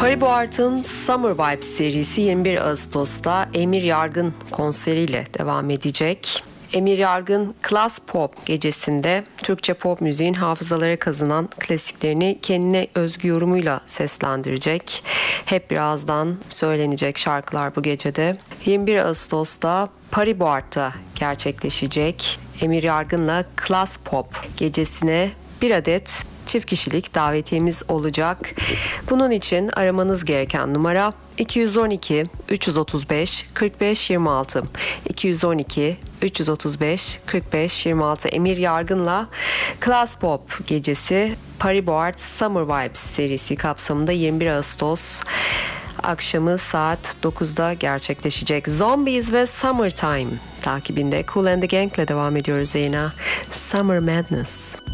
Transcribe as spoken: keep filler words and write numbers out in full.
Paris Boart'ın Summer Vibes serisi yirmi bir Ağustos'ta Emir Yargın konseriyle devam edecek. Emir Yargın Class Pop gecesinde Türkçe pop müziğin hafızalara kazınan klasiklerini kendine özgü yorumuyla seslendirecek. Hep birazdan söylenecek şarkılar bu gecede. yirmi bir Ağustos'ta Paris Boart'ta gerçekleşecek Emir Yargın'la Class Pop gecesine bir adet çift kişilik davetiyemiz olacak. Bunun için aramanız gereken numara iki on iki üç otuz beş kırk beş yirmi altı iki on iki üç otuz beş kırk beş yirmi altı. Emir Yargın'la Class Pop gecesi Paris Boart Summer Vibes serisi kapsamında yirmi bir Ağustos akşamı saat dokuzda gerçekleşecek. Zombies ve Summertime takibinde Kool and the Gang'le devam ediyoruz yayına. Summer Madness.